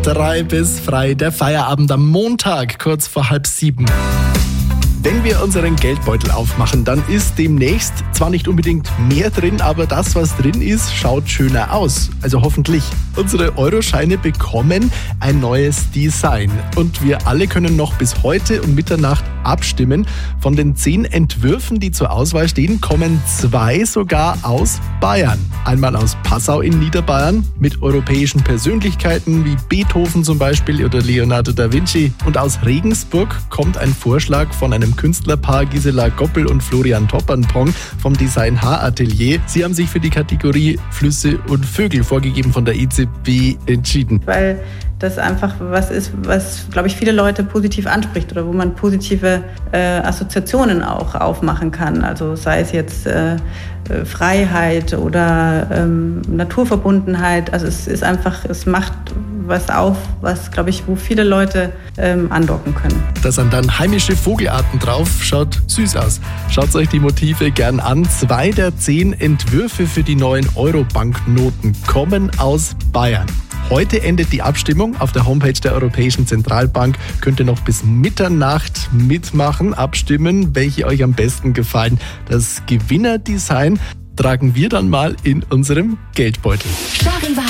3 bis frei, der Feierabend am Montag, kurz vor 6:30. Wenn wir unseren Geldbeutel aufmachen, dann ist demnächst zwar nicht unbedingt mehr drin, aber das, was drin ist, schaut schöner aus. Also hoffentlich. Unsere Euroscheine bekommen ein neues Design. Und wir alle können noch bis heute um Mitternacht abstimmen. Von den 10 Entwürfen, die zur Auswahl stehen, kommen 2 sogar aus Bayern. Einmal aus Passau in Niederbayern mit europäischen Persönlichkeiten wie Beethoven zum Beispiel oder Leonardo da Vinci. Und aus Regensburg kommt ein Vorschlag von einem Künstlerpaar Gisela Goppel und Florian Toppernpong vom Design H Atelier. Sie haben sich für die Kategorie Flüsse und Vögel, vorgegeben von der EZB, entschieden. Weil das einfach was ist, was, glaube ich, viele Leute positiv anspricht oder wo man positive Assoziationen auch aufmachen kann. Also sei es jetzt Freiheit oder Naturverbundenheit. Also es ist einfach, es macht was auf, was, glaube ich, wo viele Leute andocken können. Da sind dann heimische Vogelarten drauf, schaut süß aus. Schaut euch die Motive gern an. 2 der 10 Entwürfe für die neuen Euro-Banknoten kommen aus Bayern. Heute endet die Abstimmung. Auf der Homepage der Europäischen Zentralbank könnt ihr noch bis Mitternacht mitmachen, abstimmen, welche euch am besten gefallen. Das Gewinnerdesign tragen wir dann mal in unserem Geldbeutel. Charivari.